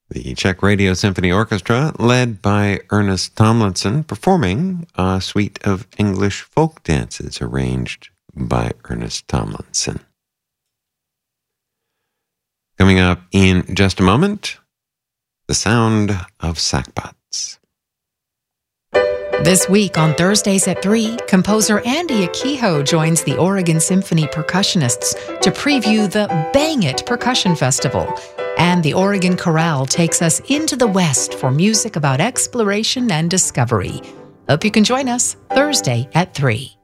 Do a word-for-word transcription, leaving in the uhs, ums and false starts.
The Czech Radio Symphony Orchestra, led by Ernest Tomlinson, performing a suite of English folk dances arranged by Ernest Tomlinson. Coming up in just a moment, the sound of sackbuts. This week on Thursdays at three, composer Andy Akiho joins the Oregon Symphony percussionists to preview the Bang It Percussion Festival. And the Oregon Chorale takes us into the West for music about exploration and discovery. Hope you can join us Thursday at three.